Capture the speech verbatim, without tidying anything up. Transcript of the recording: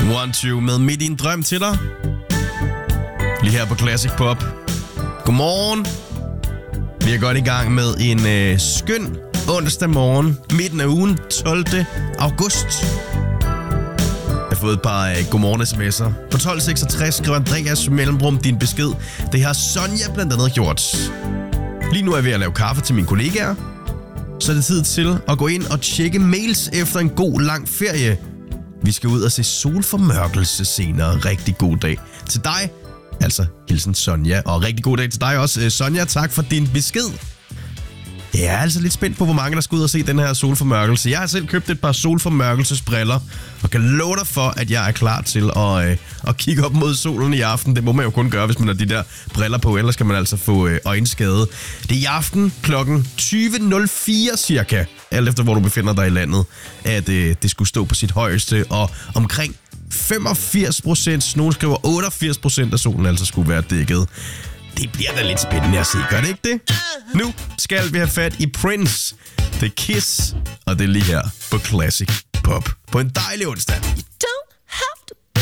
One Two med Midt i en drøm til dig. Lige her på Classic Pop. Godmorgen. Vi er godt i gang med en øh, skøn onsdag morgen, midten af ugen, tolvte august. Jeg har fået et par øh, godmorgen sms'er. På tolv seksogtres skriver Andreas Mellemrum din besked. Det har Sonja blandt andet gjort. Lige nu er jeg ved at lave kaffe til mine kollegaer. Så er det tid til at gå ind og tjekke mails efter en god lang ferie. Vi skal ud og se solformørkelse senere. Rigtig god dag til dig. Altså, hilsen Sonja. Og rigtig god dag til dig også, Sonja. Tak for din besked. Jeg er altså lidt spændt på, hvor mange der skal ud og se den her solformørkelse. Jeg har selv købt et par solformørkelsesbriller, og kan love dig for, at jeg er klar til at, øh, at kigge op mod solen i aften. Det må man jo kun gøre, hvis man har de der briller på, ellers kan man altså få øh, øjenskade. Det er i aften klokken tyve nul fire cirka, alt efter hvor du befinder dig i landet, at øh, det skulle stå på sit højeste, og omkring femogfirs procent, nogen skriver otteogfirs procent af solen altså skulle være dækket. Det bliver da lidt spændende at se, gør det ikke det? Nu skal vi have fat i Prince, The Kiss, og det er lige her på Classic Pop på en dejlig onsdag.